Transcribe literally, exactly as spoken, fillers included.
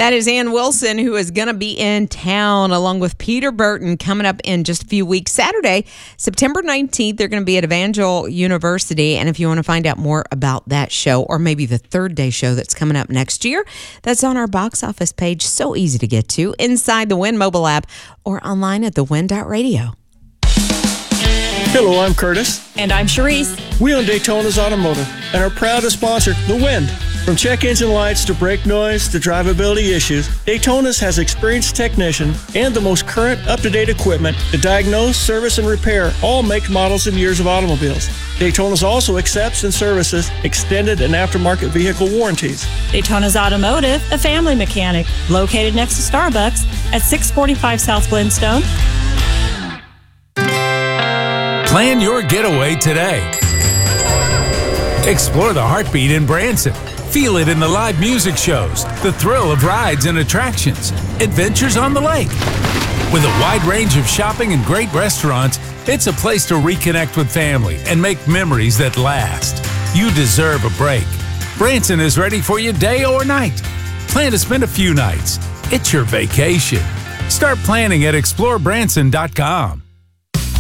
That is Ann Wilson, who is going to be in town along with Peter Burton coming up in just a few weeks. Saturday, September nineteenth, they're going to be at Evangel University. And if you want to find out more about that show, or maybe the third day show that's coming up next year, that's on our box office page. So easy to get to inside the Win mobile app or online at the win dot radio. Hello, I'm Curtis. And I'm Sharice. We own Daytona's Automotive and are proud to sponsor The Wind. From check engine lights to brake noise to drivability issues, Daytona's has experienced technician and the most current up-to-date equipment to diagnose, service, and repair all make, models, and years of automobiles. Daytona's also accepts and services extended and aftermarket vehicle warranties. Daytona's Automotive, a family mechanic, located next to Starbucks at six forty-five South Glenstone. Plan your getaway today. Explore the heartbeat in Branson. Feel it in the live music shows, the thrill of rides and attractions, adventures on the lake. With a wide range of shopping and great restaurants, it's a place to reconnect with family and make memories that last. You deserve a break. Branson is ready for you day or night. Plan to spend a few nights. It's your vacation. Start planning at explore branson dot com.